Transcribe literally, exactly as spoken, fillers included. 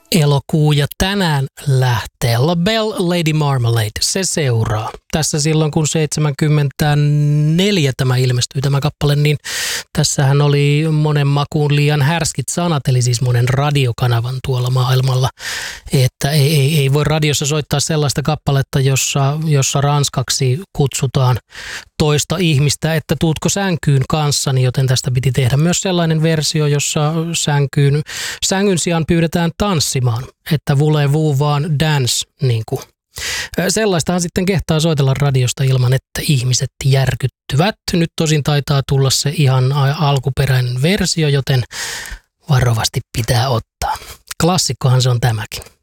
elokuu ja tänään lähtee La Belle Lady Marmalade. Se seuraa. Tässä silloin kun seitsemänkymmentäneljä tämä ilmestyi tämä kappale, niin tässähän oli monen makuun liian härskit sanat, eli siis monen radiokanavan tuolla maailmalla, että ei, ei, ei voi radiossa soittaa sellaista kappaletta, jossa, jossa ranskaksi kutsutaan toista ihmistä, että tuutko sänkyyn kanssani, joten tästä piti tehdä myös sellainen versio, jossa sänkyyn, sängyn sijaan pyydetään tanssimaan, että voulez-vous vaan dance, niin kuin. Sellaistahan sitten kehtaa soitella radiosta ilman, että ihmiset järkyttyvät. Nyt tosin taitaa tulla se ihan alkuperäinen versio, joten varovasti pitää ottaa. Klassikkohan se on tämäkin.